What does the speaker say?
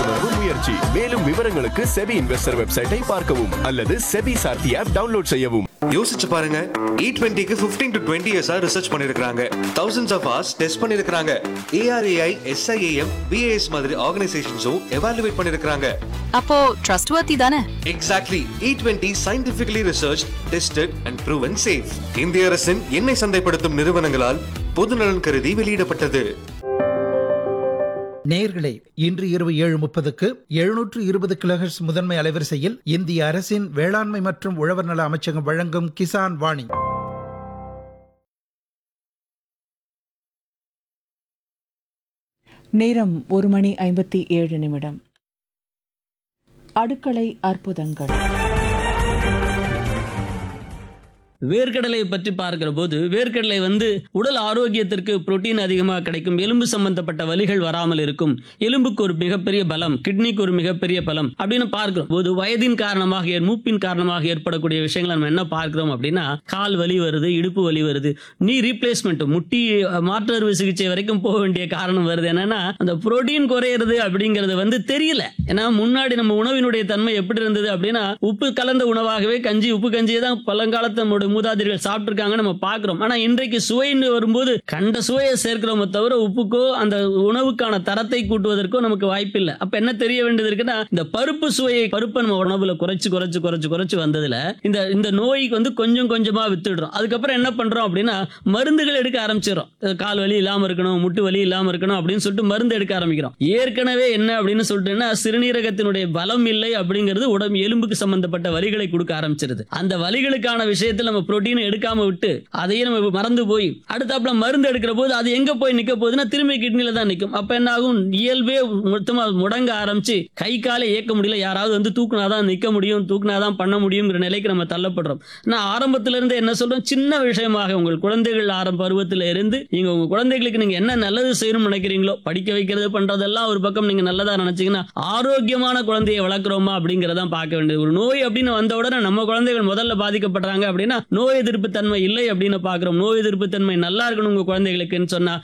விழிப்புணர்வு முயற்சி. மேலும் விவரங்களுக்கு செபி இன்வெஸ்டர் வெப்சைட்டை பார்க்கவும் அல்லது செபி சார்த்தி ஆப் டவுன்லோட் செய்யவும். யோசிச்சு பாருங்க, E20க்கு 15 to 20 இயர்ஸா ரிசர்ச் பண்ணிருக்காங்க. thousands of hours டெஸ்ட் பண்ணிருக்காங்க. ARAI, SIAM, BAS மாதிரி ஆர்கனைசேஷன்ஸும் எவாலுவேட் பண்ணிருக்காங்க. அப்போ ட்ரஸ்ட்வர்த்தி தானே? Exactly. E20 scientifically researched, tested and proven safe. இந்திய அரசின் எண்ணெய் சந்தைப்படுத்தும் நிறுவனங்களால் பொதுநலன் கருதி வெளியிடப்பட்டது. நேயர்களே, இன்று இரவு 7:30க்கு 720 கிலோஹெர்ட்ஸ் முதன்மை அலைவரிசையில் இந்திய அரசின் வேளாண்மை மற்றும் உழவர் நல அமைச்சகம் வழங்கும் கிசான் வாணி. நேரம் 1:57. அடுக்களை அற்புதங்கள். வேர்க்கடலை பற்றி பார்க்கிற போது, வேர்க்கடலை உடல் ஆரோக்கியத்திற்கு புரோட்டீன் அதிகமாக கிடைக்கும், எலும்பு சம்பந்தப்பட்ட வலிகள் வராமல் இருக்கும், எலும்புக்கு ஒரு மிகப்பெரிய பலம், கிட்னிக்கு ஒரு மிகப்பெரிய பலம் அப்படின்னு பார்க்கிற போது, வயதின் காரணமாக மூப்பின் காரணமாக ஏற்படக்கூடிய விஷயங்களை நம்ம என்ன பார்க்கிறோம் அப்படின்னா, கால் வலி வருது, இடுப்பு வலி வருது, நீ ரீப்ளேஸ்மெண்ட், முட்டி மாற்று அறுவை சிகிச்சை வரைக்கும் போக வேண்டிய காரணம் வருது. என்னன்னா, அந்த புரோட்டீன் குறையிறது அப்படிங்கிறது தெரியல. ஏன்னா முன்னாடி நம்ம உணவினுடைய தன்மை எப்படி இருந்தது அப்படின்னா, உப்பு கலந்த உணவாகவே கஞ்சி, உப்பு கஞ்சியை தான் பழங்காலத்து நம்முடைய மூதாதையர்கள் சாப்பிட்டிருக்காங்க நம்ம பார்க்கிறோம். ஆனா இன்றைக்கு சுவைன்னு வரும்போது கண்ட சுவையை சேர்க்கிறோமே தவிர உப்புக்கோ அந்த உணவுக்கான தரத்தை கூட்டுவதற்கோ நமக்கு வாய்ப்பு இல்லை. அப்ப என்ன தெரிய வேண்டியது இருக்குன்னா, இந்த பருப்பு சுவையை, பருப்பை நம்ம உணவுல குறைச்சு வந்ததுல இந்த நோய்க்கு கொஞ்சம் கொஞ்சமா வித்துடுறோம். அதுக்கப்புறம் என்ன பண்றோம் அப்படின்னா, மருந்துகள் எடுக்க ஆரம்பிச்சிடும். கால் வலி இல்லாம இருக்கணும், முட்டு வலி இல்லாம இருக்கணும் அப்படின்னு சொல்லிட்டு மருந்து எடுக்க ஆரம்பிக்கிறோம். ஏற்கனவே என்ன அப்படின்னு சொல்லிட்டுன்னா, சிறுநீரகத்தினுடைய பலம் இல்லை அப்படிங்கிறது உடம்பு எலும்புக்கு சம்பந்தப்பட்ட வலிகளை கொடுக்க ஆரம்பிச்சிருது. அந்த வலிகளுக்கான விஷயத்தில் நம்ம புரோட்டீன் எடுக்காம விட்டு அதையே நம்ம மறந்து போய் அடுத்தாப்புல மருந்து எடுக்கிற போது அது எங்க போய் நிக்க போகுதுன்னா, திரும்பி கிட்னில தான் நிற்கும். அப்ப என்ன ஆகும், இயல்பே மொத்தமா முடங்க ஆரம்பிச்சு கை காலை இயக்க முடியல. யாராவது தூக்குனாதான் நிக்க முடியும், தூக்குனாதான் பண்ண முடியுங்கிற நிலைக்கு நம்ம தள்ளப்படுறோம். நான் ஆரம்பத்தில இருந்து என்ன சொல்றேன், சின்ன விஷயமாக உங்கள் குழந்தைகள் ஆரம்ப பருவத்தில இருந்து நீங்க உங்க குழந்தைகளுக்கு நீங்க என்ன நல்லது செய்யணும்னு நினைக்கிறீங்களோ, படிக்க வைக்கிறது பண்றதெல்லாம் ஒரு பக்கம் நீங்க நல்லதா நினைச்சீங்கன்னா, ஆரோக்கியமான குழந்தையை வளர்க்கிறோமா அப்படிங்கறதான் பார்க்க வேண்டியது. ஒரு நோய் அப்படின்னு வந்த உடனே நம்ம குழந்தைகள் முதல்ல பாதிக்கப்படுறாங்க அப்படின்னா, நோய் எதிர்ப்பு தன்மை இல்லை அப்படின்னு பாக்குறோம். நோய் எதிர்ப்பு தன்மை நல்லா இருக்கணும் உங்க குழந்தைகளுக்குன்னு சொன்னா,